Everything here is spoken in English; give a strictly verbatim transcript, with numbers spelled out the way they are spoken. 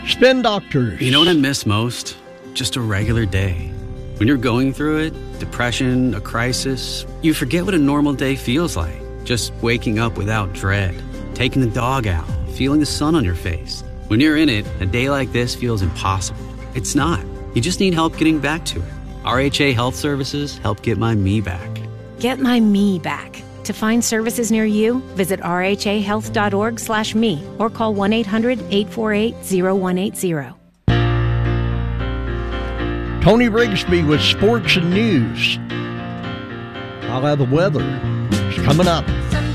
Spin Doctors. You know what I miss most? Just a regular day. When you're going through it, depression, a crisis, you forget what a normal day feels like. Just waking up without dread, taking the dog out, feeling the sun on your face. When you're in it, a day like this feels impossible. It's not. You just need help getting back to it. R H A Health Services help get my me back. Get my me back. To find services near you, visit r h a health dot org slash me or call one eight hundred eight four eight zero one eight zero. Tony Rigsby with sports and news. I'll have the weather. It's coming up.